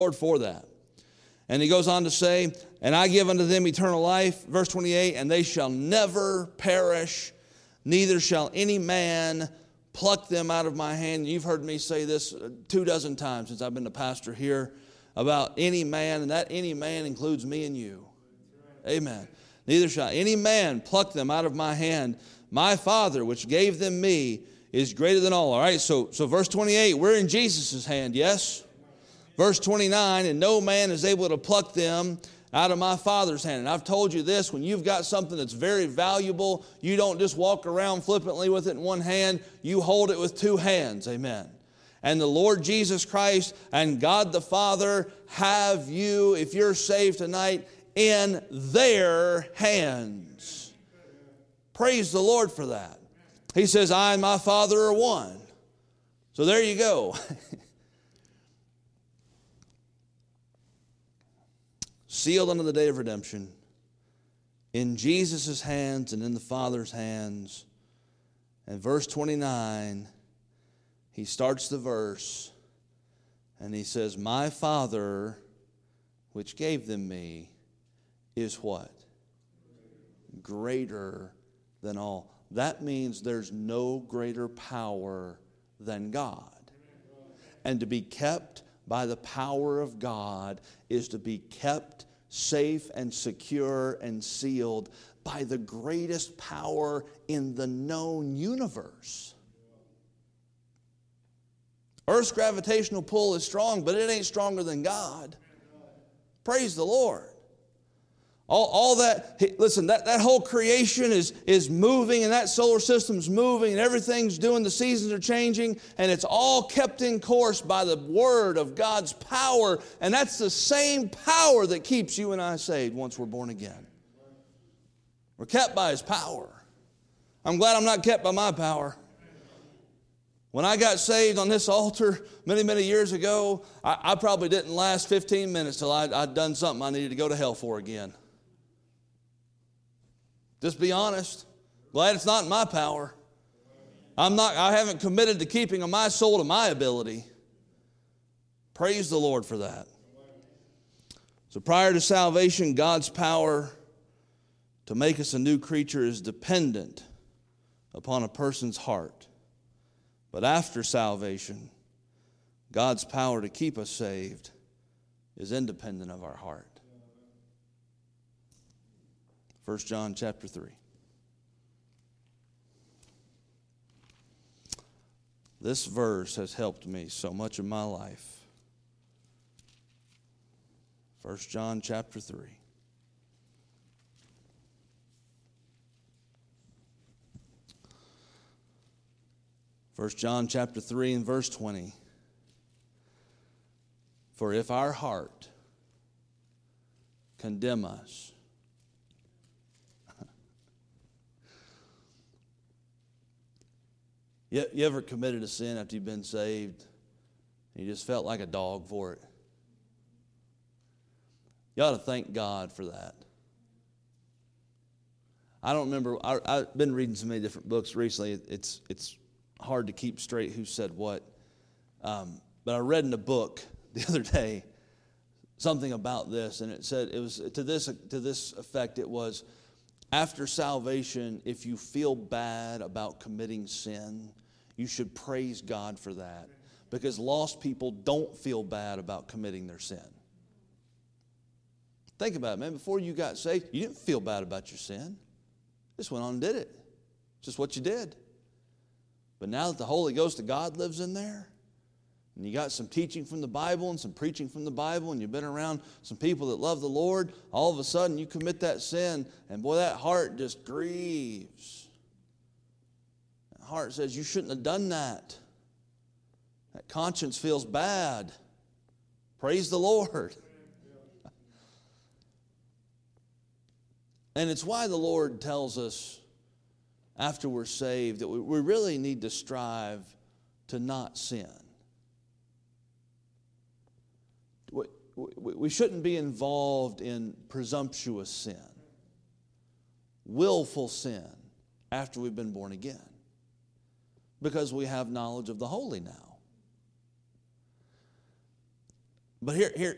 Lord for that. And he goes on to say, and I give unto them eternal life, verse 28, and they shall never perish, neither shall any man pluck them out of my hand. You've heard me say this 24 times since I've been the pastor here about any man, and that any man includes me and you. Amen. Neither shall any man pluck them out of my hand. My Father, which gave them me, is greater than all. All right, so verse 28, we're in Jesus' hand, yes? Verse 29, and no man is able to pluck them out of my Father's hand. And I've told you this, when you've got something that's very valuable, you don't just walk around flippantly with it in one hand, you hold it with two hands, amen. And the Lord Jesus Christ and God the Father have you, if you're saved tonight, in their hands. Praise the Lord for that. He says, I and my Father are one. So there you go. Sealed unto the day of redemption, in Jesus' hands and in the Father's hands. And verse 29, he starts the verse and he says, my Father, which gave them me, is what? Greater than all. That means there's no greater power than God. And to be kept by the power of God is to be kept safe and secure and sealed by the greatest power in the known universe. Earth's gravitational pull is strong, but it ain't stronger than God. Praise the Lord. All that, listen, that whole creation is moving, and that solar system's moving, and everything's doing, the seasons are changing, and it's all kept in course by the Word of God's power, and that's the same power that keeps you and I saved once we're born again. We're kept by His power. I'm glad I'm not kept by my power. When I got saved on this altar many, many years ago, I probably didn't last 15 minutes till I'd done something I needed to go to hell for again. Just be honest. Glad it's not in my power. I haven't committed the keeping of my soul to my ability. Praise the Lord for that. So prior to salvation, God's power to make us a new creature is dependent upon a person's heart. But after salvation, God's power to keep us saved is independent of our heart. 1 John chapter 3. This verse has helped me so much in my life. 1 John chapter 3. 1 John chapter 3 and verse 20. For if our heart condemn us, you ever committed a sin after you've been saved and you just felt like a dog for it? You ought to thank God for that. I don't remember, I've been reading so many different books recently, it's hard to keep straight who said what. But I read in a book the other day something about this, and it said, it was to this effect, it was, after salvation, if you feel bad about committing sin, you should praise God for that. Because lost people don't feel bad about committing their sin. Think about it, man. Before you got saved, you didn't feel bad about your sin. Just went on and did it. It's just what you did. But now that the Holy Ghost of God lives in there, and you got some teaching from the Bible and some preaching from the Bible, and you've been around some people that love the Lord, all of a sudden you commit that sin, and boy, that heart just grieves. That heart says, you shouldn't have done that. That conscience feels bad. Praise the Lord. And it's why the Lord tells us after we're saved that we really need to strive to not sin. We shouldn't be involved in presumptuous sin, willful sin after we've been born again, because we have knowledge of the holy now. But here